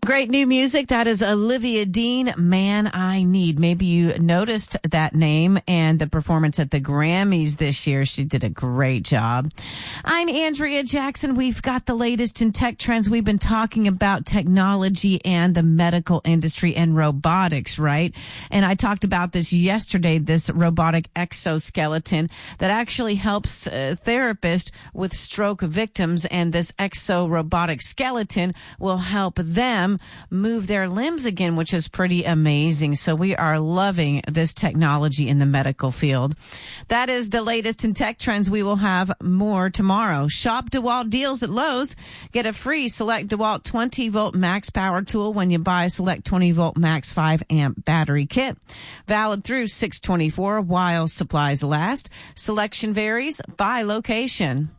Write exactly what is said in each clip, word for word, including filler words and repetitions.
Great new music. That is Olivia Dean, Man I Need. Maybe you noticed that name and the performance at the Grammys this year. She did a great job. I'm Andrea Jackson. We've got the latest in tech trends. We've been talking about technology and the medical industry and robotics, right? And I talked about this yesterday, this robotic exoskeleton that actually helps uh, therapists with stroke victims. And this exo robotic skeleton will help them move their limbs again, which is pretty amazing. So we are loving this technology in the medical field. That is the latest in tech trends. We will have more tomorrow. Shop DeWalt deals at Lowe's. Get a free Select DeWalt twenty volt max power tool when you buy a Select twenty volt max five amp battery kit. Valid through six twenty-four while supplies last. Selection varies by location.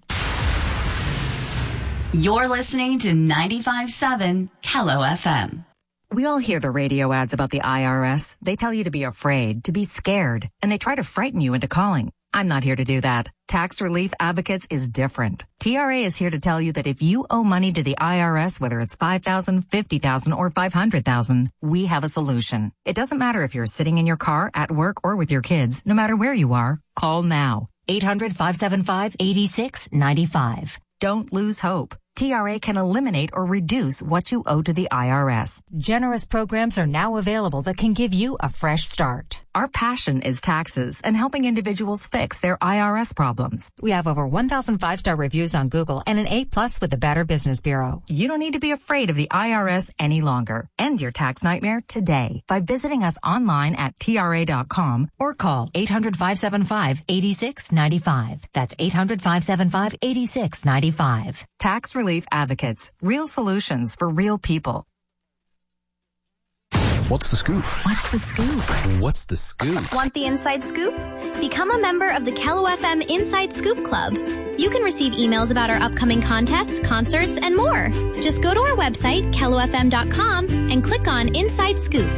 You're listening to ninety-five point seven Kello F M. We all hear the radio ads about the I R S. They tell you to be afraid, to be scared, and they try to frighten you into calling. I'm not here to do that. Tax Relief Advocates is different. T R A is here to tell you that if you owe money to the I R S, whether it's five thousand dollars, fifty thousand dollars, or five hundred thousand dollars, we have a solution. It doesn't matter if you're sitting in your car, at work, or with your kids. No matter where you are, call now. eight hundred, five seven five, eight six nine five. Don't lose hope. T R A can eliminate or reduce what you owe to the I R S. Generous programs are now available that can give you a fresh start. Our passion is taxes and helping individuals fix their I R S problems. We have over one thousand five-star reviews on Google and an A plus with the Better Business Bureau. You don't need to be afraid of the I R S any longer. End your tax nightmare today by visiting us online at T R A dot com or call eight hundred, five seven five, eight six nine five. That's eight hundred, five seven five, eight six nine five. Tax Relief Advocates. Real solutions for real people. What's the scoop? What's the scoop? What's the scoop? Want the inside scoop? Become a member of the Kello F M Inside Scoop Club. You can receive emails about our upcoming contests, concerts, and more. Just go to our website, kello f m dot com, and click on Inside Scoop.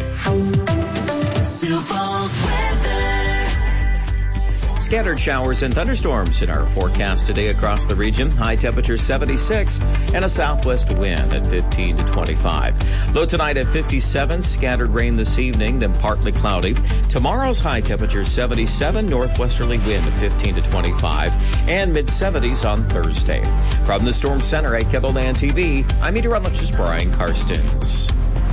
Suples weather. Scattered showers and thunderstorms in our forecast today across the region. High temperature seventy-six and a southwest wind at fifteen to twenty-five. Low tonight at fifty-seven. Scattered rain this evening, then partly cloudy. Tomorrow's high temperature seventy-seven. Northwesterly wind at fifteen to twenty-five. And mid seventies on Thursday. From the Storm Center at Kettleland T V, I'm meteorologist Brian Karstens.